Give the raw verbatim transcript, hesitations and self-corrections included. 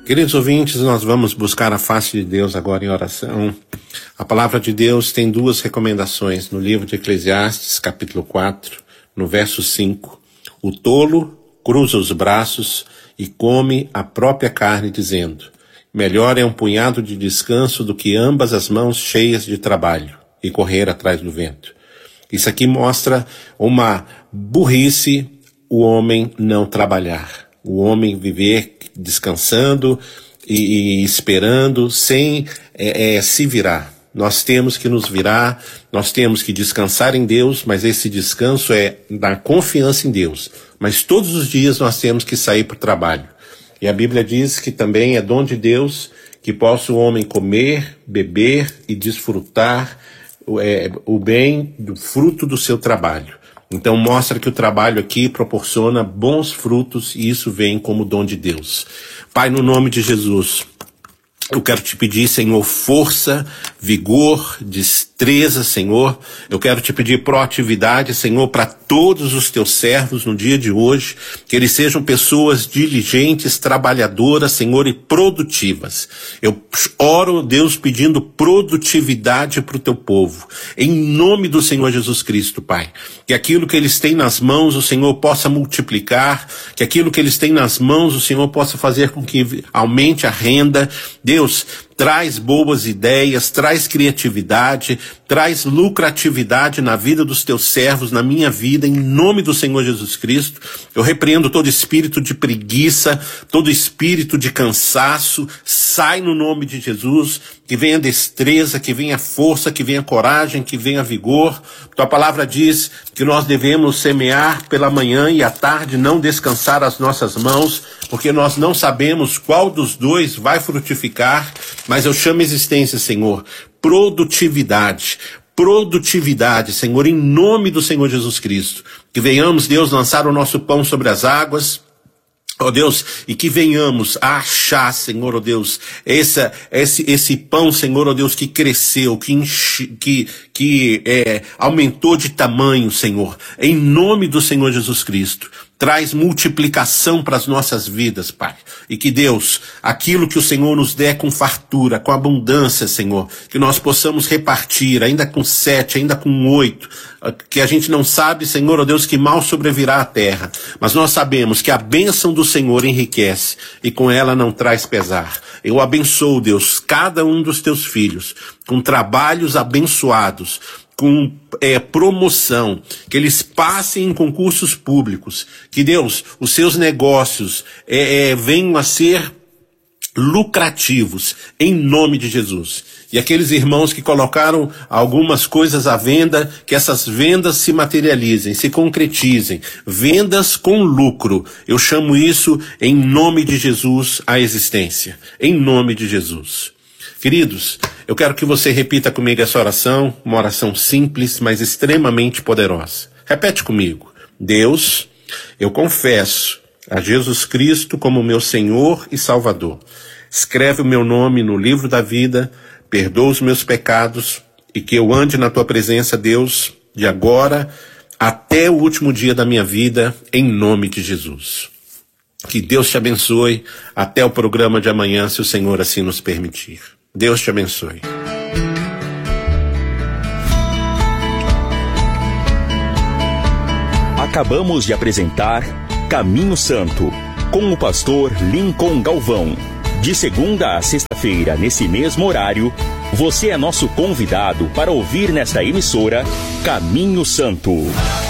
Queridos ouvintes, nós vamos buscar a face de Deus agora em oração. A palavra de Deus tem duas recomendações no livro de Eclesiastes, capítulo quatro, no verso cinco. O tolo cruza os braços e come a própria carne, dizendo: melhor é um punhado de descanso do que ambas as mãos cheias de trabalho e correr atrás do vento. Isso aqui mostra uma burrice, o homem não trabalhar. O homem viver descansando e, e esperando sem é, é, se virar. Nós temos que nos virar, nós temos que descansar em Deus, mas esse descanso é na confiança em Deus. Mas todos os dias nós temos que sair para o trabalho. E a Bíblia diz que também é dom de Deus que possa o homem comer, beber e desfrutar é, o bem do fruto do seu trabalho. Então mostra que o trabalho aqui proporciona bons frutos e isso vem como dom de Deus. Pai, no nome de Jesus, eu quero te pedir, Senhor, força, vigor, destreza, Senhor. Eu quero te pedir proatividade, Senhor, para todos os teus servos no dia de hoje, que eles sejam pessoas diligentes, trabalhadoras, Senhor, e produtivas. Eu oro, Deus, pedindo produtividade para o teu povo, em nome do Senhor Jesus Cristo, Pai. Que aquilo que eles têm nas mãos, o Senhor possa multiplicar, que aquilo que eles têm nas mãos, o Senhor possa fazer com que aumente a renda. Deus, Deus, traz boas ideias, traz criatividade, traz lucratividade na vida dos teus servos, na minha vida, em nome do Senhor Jesus Cristo. Eu repreendo todo espírito de preguiça, todo espírito de cansaço, sai no nome de Jesus, que venha destreza, que venha força, que venha coragem, que venha vigor. Tua palavra diz que nós devemos semear pela manhã e à tarde não descansar as nossas mãos, porque nós não sabemos qual dos dois vai frutificar, mas eu chamo a existência, Senhor, produtividade, produtividade, Senhor, em nome do Senhor Jesus Cristo. Que venhamos, Deus, lançar o nosso pão sobre as águas, ó oh Deus, e que venhamos a achar, Senhor, ó oh Deus, essa, esse, esse pão, Senhor, ó oh Deus, que cresceu, que, enche, que, que é, aumentou de tamanho, Senhor, em nome do Senhor Jesus Cristo. Traz multiplicação para as nossas vidas, Pai. E que Deus, aquilo que o Senhor nos der com fartura, com abundância, Senhor, que nós possamos repartir, ainda com sete, ainda com oito, que a gente não sabe, Senhor, ó Deus, que mal sobrevirá à terra. Mas nós sabemos que a bênção do Senhor enriquece e com ela não traz pesar. Eu abençoo, Deus, cada um dos teus filhos com trabalhos abençoados, com é, promoção, que eles passem em concursos públicos, que Deus, os seus negócios é, é, venham a ser lucrativos, em nome de Jesus. E aqueles irmãos que colocaram algumas coisas à venda, que essas vendas se materializem, se concretizem, vendas com lucro. Eu chamo isso, em nome de Jesus, à existência, em nome de Jesus. Queridos, eu quero que você repita comigo essa oração, uma oração simples, mas extremamente poderosa. Repete comigo. Deus, eu confesso a Jesus Cristo como meu Senhor e Salvador. Escreve o meu nome no livro da vida, perdoa os meus pecados e que eu ande na tua presença, Deus, de agora até o último dia da minha vida, em nome de Jesus. Que Deus te abençoe. Até o programa de amanhã, se o Senhor assim nos permitir. Deus te abençoe. Acabamos de apresentar Caminho Santo, com o pastor Lincoln Galvão. De segunda a sexta-feira, nesse mesmo horário, você é nosso convidado para ouvir nesta emissora Caminho Santo.